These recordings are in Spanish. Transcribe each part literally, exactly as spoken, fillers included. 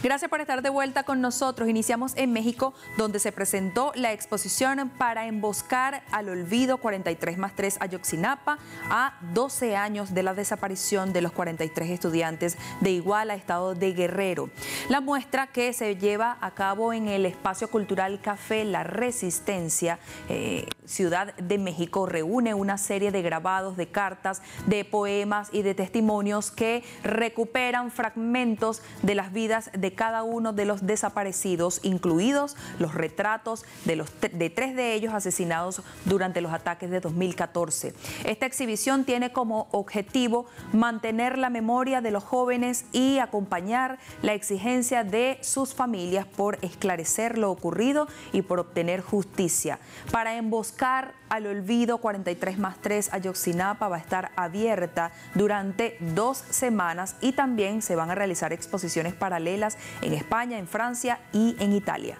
Gracias por estar de vuelta con nosotros. Iniciamos en México, donde se presentó la exposición Para emboscar al olvido cuarenta y tres más tres Ayotzinapa, a doce años de la desaparición de los cuarenta y tres estudiantes de Iguala, estado de Guerrero. La muestra, que se lleva a cabo en el espacio cultural Café La Resistencia, eh, Ciudad de México, reúne una serie de grabados, de cartas, de poemas y de testimonios que recuperan fragmentos de las vidas de cada uno de los desaparecidos, incluidos los retratos de, los, de tres de ellos asesinados durante los ataques de dos mil catorce. Esta exhibición tiene como objetivo mantener la memoria de los jóvenes y acompañar la exigencia de sus familias por esclarecer lo ocurrido y por obtener justicia. Para emboscar al olvido cuarenta y tres más tres Ayotzinapa va a estar abierta durante dos semanas y también se van a realizar exposiciones paralelas en España, en Francia y en Italia.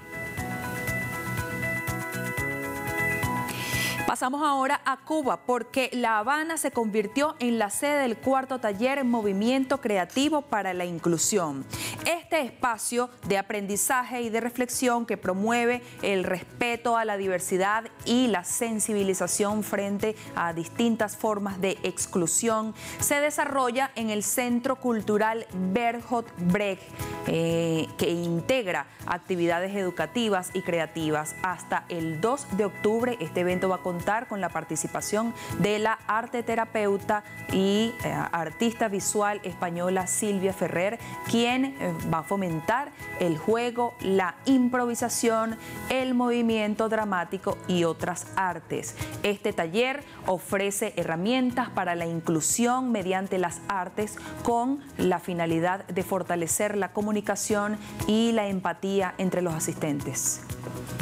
Pasamos ahora a Cuba, porque La Habana se convirtió en la sede del cuarto taller Movimiento Creativo para la Inclusión. Este espacio de aprendizaje y de reflexión que promueve el respeto a la diversidad y la sensibilización frente a distintas formas de exclusión se desarrolla en el Centro Cultural Bertolt Brecht, eh, que integra actividades educativas y creativas. Hasta el dos de octubre este evento va a contar con la participación de la arteterapeuta y eh, artista visual española Silvia Ferrer, quien eh, va a fomentar el juego, la improvisación, el movimiento dramático y otras artes. Este taller ofrece herramientas para la inclusión mediante las artes, con la finalidad de fortalecer la comunicación y la empatía entre los asistentes.